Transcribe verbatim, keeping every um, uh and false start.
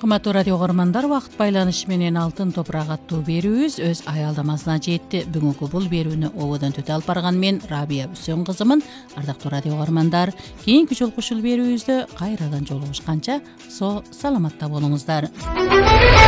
Кымбаттуу радио көрөрмандар, убакыт байланышы менен Алтын топурак аттуу берүүбүз өз аялдамасына жетти. Бүгүнкү бул берүүнү ободон төтө алып барган мен Рабия Үсөн кызымын. Ардактуу радио көрөрмандар, кийинки жолку ушул берүүбүздө кайрадан жолугушканча со саламатта болуңуздар.